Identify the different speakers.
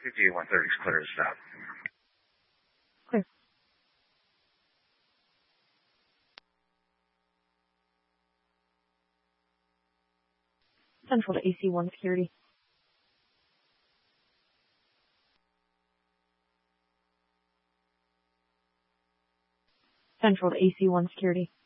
Speaker 1: CG 130 is clear as stop.
Speaker 2: Clear. Central to AC-1 security. Central to AC-1 security.